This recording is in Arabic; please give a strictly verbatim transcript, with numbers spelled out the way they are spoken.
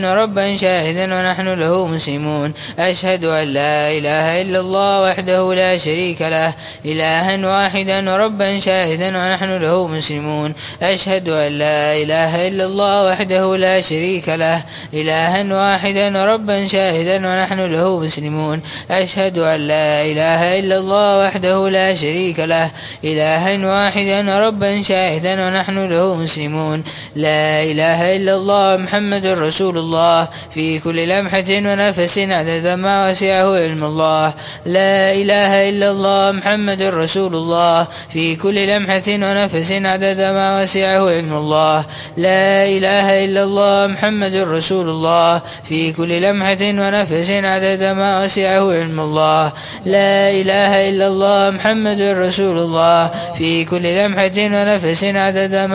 ربا شاهدا ونحن له مسلمون. أشهد أن لا إله إلا الله وحده لا شريك له إلها واحدا ربا شاهدا ونحن له مسلمون. أشهد أن لا إله إلا الله وحده لا شريك له إلها واحدا ربا شاهدا ونحن له مسلمون. أشهد أن لا إله إلا الله وحده لا شريك له إلها واحدا ربا شاهدا ونحن له مسلمون. لا إله إلا الله محمد رسول الله في كل لمحة ونفس عدد ما وسعه علم الله. لا إله إلا الله محمد رسول الله في كل لمحة ونفس عدد ما وسعه علم الله. لا إله إلا الله محمد رسول الله في كل لمحة ونفس عدد ما وسعه علم الله. لا إله إلا الله محمد رسول الله في كل لمحة ونفس عدد ما